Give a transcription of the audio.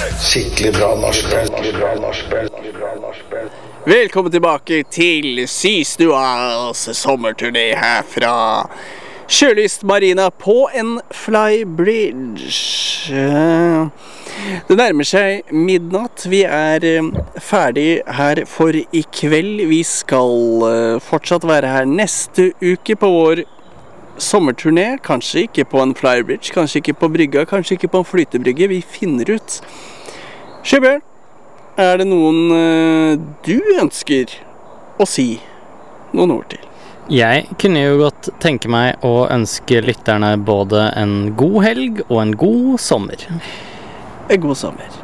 Skikkelig bra nachspiel. Velkommen tilbake til Systuas sommerturné her fra Sjølyst Marina på en flybridge. Det nærmer seg midnatt. Vi ferdig her for i kveld. Vi skal fortsatt være her neste uke på vår sommerturné. Kanskje ikke på en flybridge, kanskje ikke på brygga, kanskje ikke på en flytebrygge. Vi finner ut. Sjøbjørn, det noen du ønsker å si noen ord til? Jeg kunne jo godt tenke meg å ønske lytterne både en god helg og en god sommer. En god sommer.